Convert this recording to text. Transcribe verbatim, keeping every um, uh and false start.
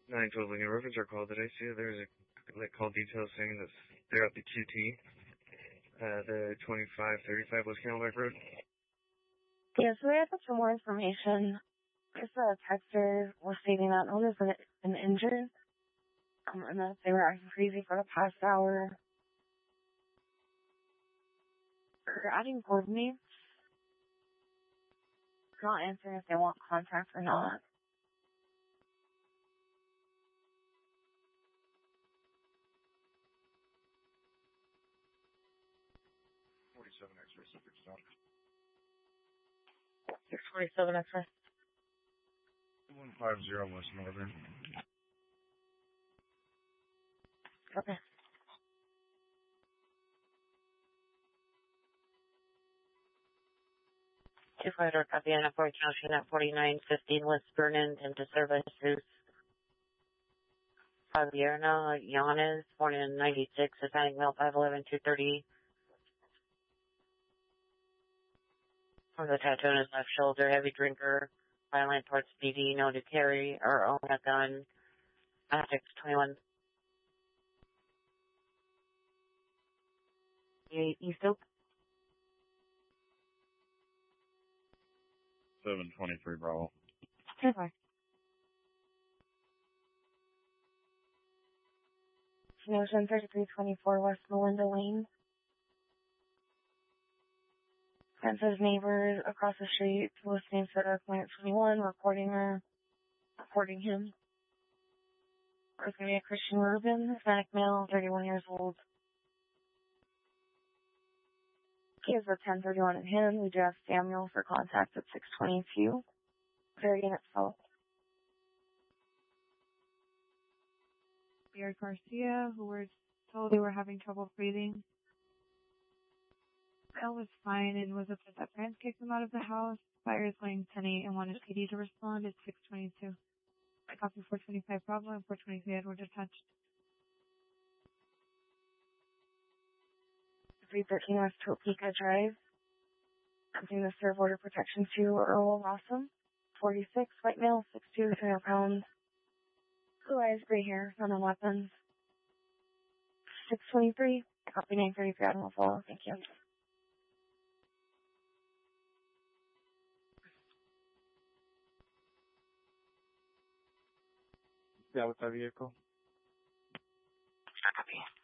nine twelve Lincoln Reference are called. Did I see that there's a like call details saying that they're at the Q T, uh, the twenty-five thirty-five West Camelback Road? Yeah, so we had some more information. Just a texter was stating that no one has been, been injured, um, and that they were acting crazy for the past hour. We're adding coordinates. Not answering if they want contact or not. forty-seven X-ray, six stop. six forty-seven X-ray. one five zero West Northern. Okay. two fighter copy on a four junction at forty-nine fifteen West Vernon into service Jesus Fabierna Yanes, born in ninety-six, Hispanic male, five eleven, two thirty. From the tattoo on his left shoulder, heavy drinker, violent towards speedy, known to carry or own a gun. six twenty-one. East Oak. seven twenty-three Bravo. Okay. Notion thirty-three twenty-four West Melinda Lane. Fences neighbors across the street listening to Dark Planet twenty-one, recording her, recording him. There's going to be a Christian Rubin, Hispanic male, thirty-one years old. He has a ten thirty-one in hand. We do have Samuel for contact at six twenty-two. Very in itself. Beard Garcia, who were told they were having trouble breathing. Bill was fine and was upset that parents kicked him out of the house. Fire is going ten eight and wanted P D to respond at six twenty-two. I copy four twenty-five Bravo and four twenty-three Edward attached. three thirteen West Topeka Drive. Something to serve order protection to Earl Rossum. forty-six, white male, six two, three hundred pounds. Blue eyes, gray hair, none on weapons. six twenty-three, copy nine thirty-three, Admiral Fall. Thank you. Yeah, with that vehicle. Copy.